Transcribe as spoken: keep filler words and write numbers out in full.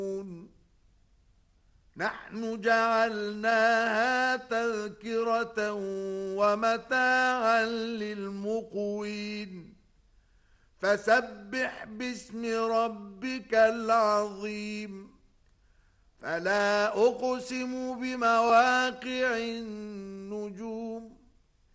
نحن جعلناها تذكرة ومتاعا للمقوين فسبح باسم ربك العظيم فلا أقسم بمواقع النجوم